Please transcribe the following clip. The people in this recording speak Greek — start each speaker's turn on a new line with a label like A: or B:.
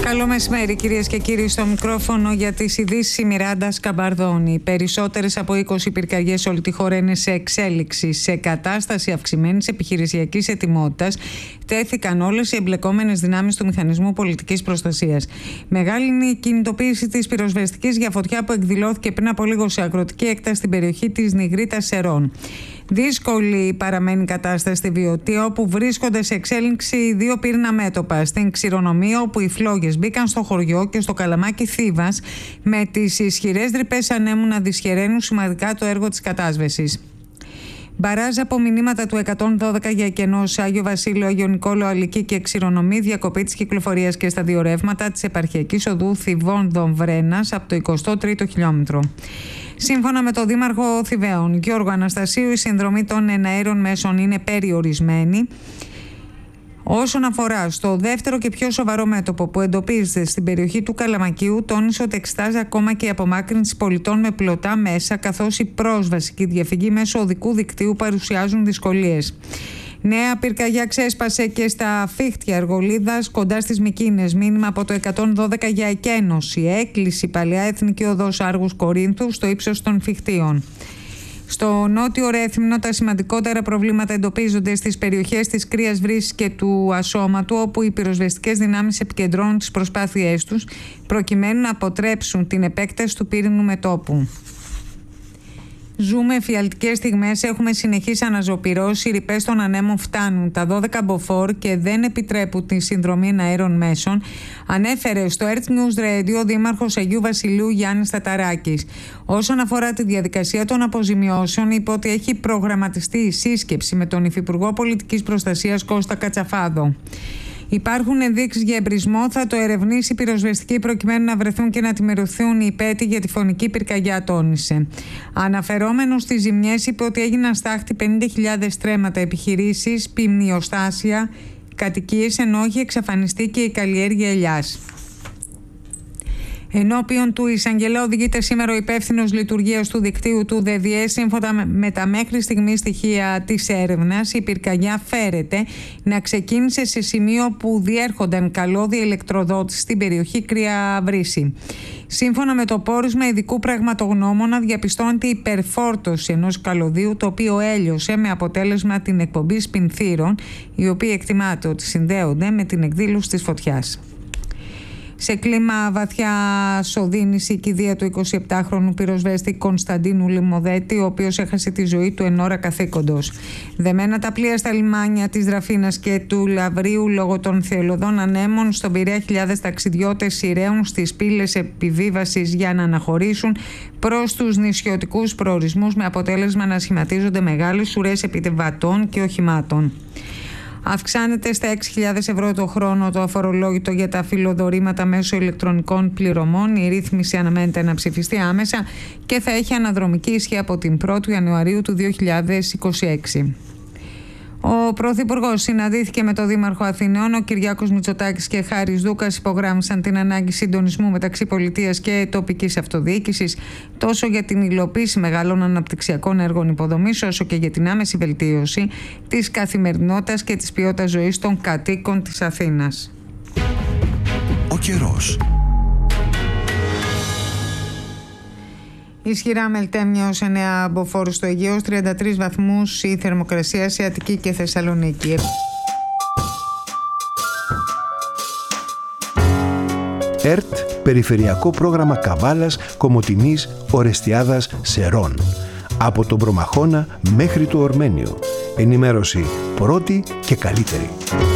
A: Καλό μεσημέρι, κυρίες και κύριοι. Στο μικρόφωνο για τις ειδήσεις η Μιράντα Σκαμπαρδόνη. Περισσότερες από 20 πυρκαγιές σε όλη τη χώρα είναι σε εξέλιξη. Σε κατάσταση αυξημένης επιχειρησιακής ετοιμότητας τέθηκαν όλες οι εμπλεκόμενες δυνάμεις του Μηχανισμού Πολιτικής Προστασίας. Μεγάλη είναι η κινητοποίηση της πυροσβεστικής για φωτιά που εκδηλώθηκε πριν από λίγο σε αγροτική έκταση στην περιοχή της Νιγρίτας Σερών. Δύσκολη παραμένει η κατάσταση στη Βιωτία, όπου βρίσκονται σε εξέλιξη δύο πύρνα μέτωπα. Στην Ξηρονομία, όπου οι φλόγες μπήκαν στο χωριό, και στο Καλαμάκι Θήβας, με τις ισχυρές ρηπές ανέμου να δυσχεραίνουν σημαντικά το έργο της κατάσβεσης. Μπαράζ από μηνύματα του 112 για κενός Άγιο Βασίλειο, Άγιο Νικόλαο, Αλική και Ξηρονομή, διακοπή της κυκλοφορίας και στα δύο ρεύματα της επαρχιακής οδού Θηβών Βρένας από το 23ο χιλιόμετρο. Σύμφωνα με τον Δήμαρχο Θηβαίων, Γιώργο Αναστασίου, η συνδρομή των εναέρων μέσων είναι περιορισμένη. Όσον αφορά στο δεύτερο και πιο σοβαρό μέτωπο που εντοπίζεται στην περιοχή του Καλαμακίου, τόνισε ότι εξετάζει ακόμα και η απομάκρυνση πολιτών με πλωτά μέσα, καθώς η πρόσβαση και η διαφυγή μέσω οδικού δικτύου παρουσιάζουν δυσκολίες. Νέα πυρκαγιά ξέσπασε και στα Φίχτια Αργολίδας, κοντά στις Μικίνες. Μήνυμα από το 112 για εκένωση. Έκλεισε η παλαιά εθνική οδός Άργους Κορίνθου στο ύψος των Φιχτίων. Στο νότιο Ρέθυμνο τα σημαντικότερα προβλήματα εντοπίζονται στις περιοχές της Κρίας Βρύσης και του Ασώματου, όπου οι πυροσβεστικές δυνάμεις επικεντρώνουν τις προσπάθειές τους προκειμένου να αποτρέψουν την επέκταση του πύρινου μετώπου. Ζούμε εφιαλτικές στιγμές, έχουμε συνεχείς αναζωπυρώσεις, οι ρηπές των ανέμων φτάνουν τα 12 μποφόρ και δεν επιτρέπουν τη συνδρομή εναέρων μέσων, ανέφερε στο Earth News Radio ο Δήμαρχος Αγίου Βασιλείου Γιάννης Ταταράκης. Όσον αφορά τη διαδικασία των αποζημιώσεων, είπε ότι έχει προγραμματιστεί η σύσκεψη με τον Υφυπουργό Πολιτικής Προστασίας Κώστα Κατσαφάδο. Υπάρχουν ενδείξεις για εμπρισμό, θα το ερευνήσει η πυροσβεστική προκειμένου να βρεθούν και να τιμωρηθούν οι υπέτειοι για τη φωνική πυρκαγιά, τόνισε. Αναφερόμενος στις ζημιές, είπε ότι έγιναν στάχτη 50.000 στρέμματα, επιχειρήσεις, ποιμνιοστάσια, κατοικίες, ενώ έχει εξαφανιστεί και η καλλιέργεια ελιάς. Ενώπιον του εισαγγελέα οδηγείται σήμερα ο υπεύθυνος λειτουργίας του δικτύου του ΔΔΕ. Σύμφωνα με τα μέχρι στιγμή στοιχεία της έρευνας, η πυρκαγιά φέρεται να ξεκίνησε σε σημείο που διέρχονταν καλώδια ηλεκτροδότηση στην περιοχή Κρία Βρύση. Σύμφωνα με το πόρισμα ειδικού πραγματογνώμονα, διαπιστώνεται υπερφόρτωση ενός καλωδίου, το οποίο έλειωσε με αποτέλεσμα την εκπομπή σπινθύρων, οι οποίοι εκτιμάται ότι συνδέονται με την εκδήλωση της φωτιάς. Σε κλίμα βαθιά οδύνης, η κηδεία του 27χρονου πυροσβέστη Κωνσταντίνου Λιμωδέτη, ο οποίος έχασε τη ζωή του εν ώρα καθήκοντος. Δεμένα τα πλοία στα λιμάνια της Δραφίνας και του Λαβρίου λόγω των θελωδών ανέμων, στον Πειραιά χιλιάδες ταξιδιώτες σειραίουν στις πύλες επιβίβασης για να αναχωρήσουν προς τους νησιωτικούς προορισμούς, με αποτέλεσμα να σχηματίζονται μεγάλες ουρές επιβατών και οχημάτων. Αυξάνεται στα 6.000 ευρώ το χρόνο το αφορολόγητο για τα φιλοδορήματα μέσω ηλεκτρονικών πληρωμών. Η ρύθμιση αναμένεται να ψηφιστεί άμεσα και θα έχει αναδρομική ισχύ από την 1η Ιανουαρίου του 2026. Ο Πρωθυπουργός συναντήθηκε με τον Δήμαρχο Αθηνών. Ο Κυριάκος Μητσοτάκης και Χάρης Δούκας υπογράμμισαν την ανάγκη συντονισμού μεταξύ πολιτείας και τοπικής αυτοδιοίκησης, τόσο για την υλοποίηση μεγάλων αναπτυξιακών έργων υποδομής, όσο και για την άμεση βελτίωση της καθημερινότητας και της ποιότητας ζωής των κατοίκων της Αθήνας.
B: Ο καιρός.
A: Ισχυρά μελτέμια ως 9 μποφόρ στο Αιγαίο, 33 βαθμούς η θερμοκρασία σε Αττική και Θεσσαλονίκη.
B: ΕΡΤ, Περιφερειακό Πρόγραμμα Καβάλας, Κομοτηνής, Ορεστιάδας, Σερών. Από τον Προμαχώνα μέχρι το Ορμένιο. Ενημέρωση πρώτη και καλύτερη.